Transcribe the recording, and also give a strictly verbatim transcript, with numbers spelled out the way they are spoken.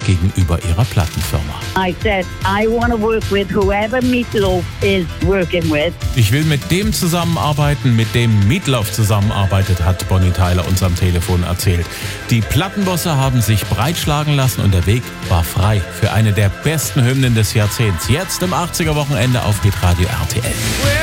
gegenüber ihrer Plattenfirma. I said, I want to work with whoever Meatloaf is working with. Ich will mit dem zusammenarbeiten, mit dem Meatloaf zusammenarbeitet, hat Bonnie Tyler uns am Telefon erzählt. Die Plattenbosse haben sich breitschlagen lassen und der Weg war frei für eine der besten Hymnen des Jahrzehnts. Jetzt im achtziger Wochenende auf Hitradio R T L.